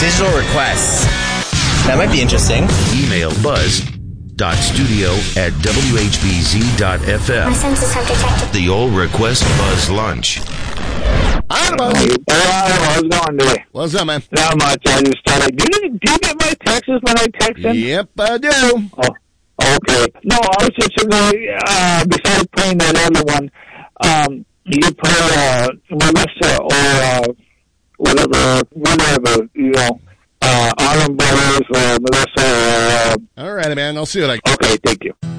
digital requests. That might be interesting. Email buzz.studio@whbz.fm. My senses have detected. The All Request Buzz Lunch. Hi, Buzz. How's it going today? What's up, man? Not much. I just started. Do you get my texts when I text in? Yep, I do. Oh, okay. No, I was just besides playing that other one, you play Melissa or whatever, you know, Autumn Brothers or Melissa. All right, man. I'll see what I can. Okay, thank you.